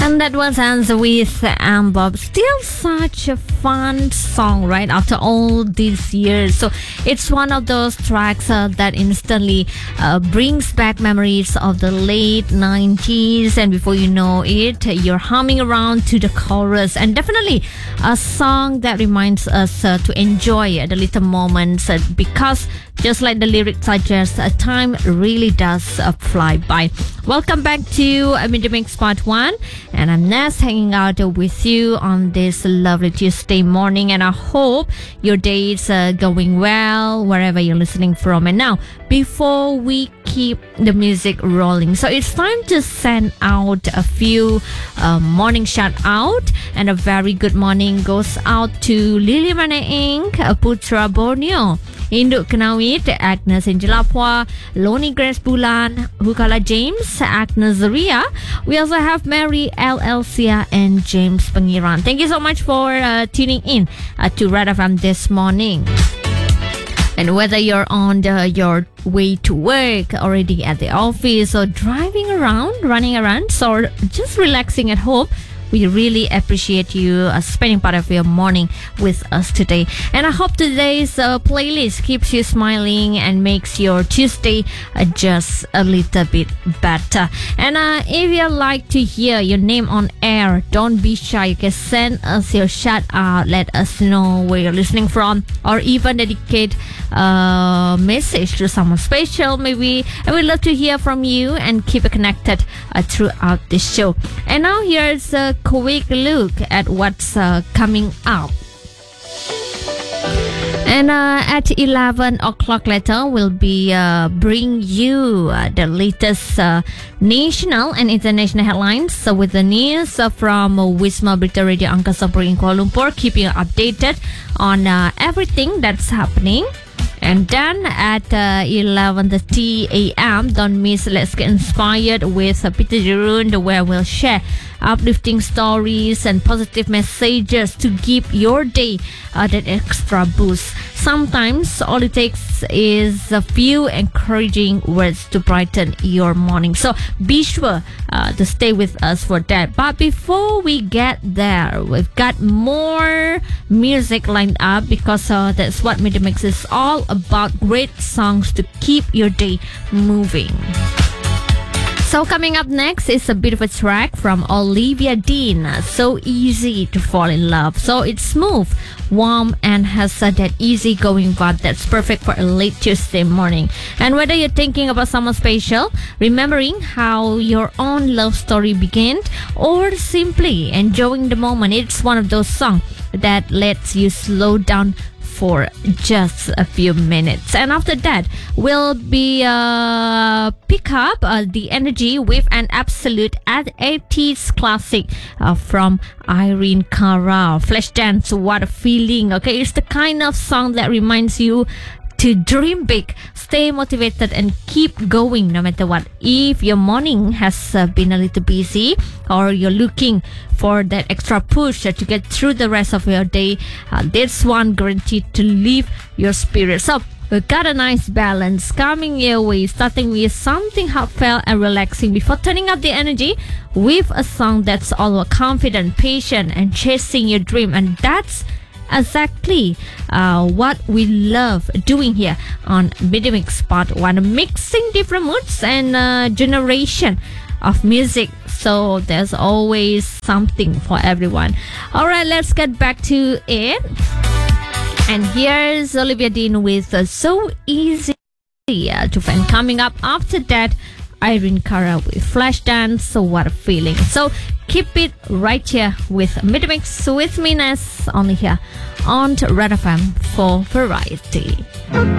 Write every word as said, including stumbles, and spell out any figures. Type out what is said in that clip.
And that was Answer with Am Bob. Still such a fun song, right? After all these years. So it's one of those tracks uh, that instantly uh, brings back memories of the late nineties. And before you know it, you're humming around to the chorus. And definitely a song that reminds us uh, to enjoy the little moments uh, because just like the lyrics suggest, uh, time really does uh, fly by. Welcome back to uh, Mid Mix Part one, and I'm Ness hanging out uh, with you on this lovely Tuesday morning, and I hope your day is uh, going well wherever you're listening from. And now, before we keep the music rolling, so it's time to send out a few uh, morning shout out, and a very good morning goes out to Lily Mana Inc, Putra Borneo, Induk Kenawit, Agnes Injalapwa, Loni Grace Bulan, Hukala James, Agnes Zaria. We also have Mary L. Elsia and James Pangiran. Thank you so much for uh, tuning in uh, to Red F M this morning. And whether you're on the, your way to work, already at the office, or driving around, running around, or just relaxing at home, we really appreciate you uh, spending part of your morning with us today. And I hope today's uh, playlist keeps you smiling and makes your Tuesday uh, just a little bit better. And uh, if you'd like to hear your name on air, don't be shy. You can send us your shout out, let us know where you're listening from, or even dedicate a message to someone special maybe. And we'd love to hear from you and keep it connected uh, throughout the show. And now here's a quick look at what's uh, coming up. And uh, at eleven o'clock later, we'll be uh, bring you uh, the latest uh, national and international headlines. So with the news uh, from uh, Wisma Berita Radio Angkasa Puri in Kuala Lumpur, keeping you updated on uh, everything that's happening. And then at uh, eleven thirty a.m., don't miss Let's Get Inspired with uh, Peter Jerun, where we'll share uplifting stories and positive messages to give your day uh, that extra boost. Sometimes all it takes is a few encouraging words to brighten your morning. So be sure uh, to stay with us for that. But before we get there, we've got more music lined up because uh, that's what Mid Mix is all about. Great songs to keep your day moving. So coming up next is a bit of a track from Olivia Dean, So Easy to Fall in Love. So it's smooth, warm, and has uh, that easy-going vibe that's perfect for a late Tuesday morning. And whether you're thinking about someone special, remembering how your own love story began, or simply enjoying the moment, it's one of those songs that lets you slow down for just a few minutes. And after that, we'll be uh, pick up uh, the energy with an absolute eighties classic uh, from Irene Cara, Flashdance, What a Feeling. Okay, it's the kind of song that reminds you to dream big, stay motivated, and keep going no matter what. If your morning has uh, been a little busy, or you're looking for that extra push uh, to get through the rest of your day, uh, this one guaranteed to lift your spirits up. We've got a nice balance coming your way, starting with something heartfelt and relaxing before turning up the energy with a song that's all about confident, patient, and chasing your dream. And that's exactly uh, what we love doing here on Mid Mix Part one, mixing different moods and uh, generation of music. So there's always something for everyone. All right, let's get back to it. And here's Olivia Dean with uh, So Easy uh, to Find. Coming up after that, Irene Cara with Flashdance, So What a Feeling. So keep it right here with Mid Mix with me, Ness, only here on Red F M for variety.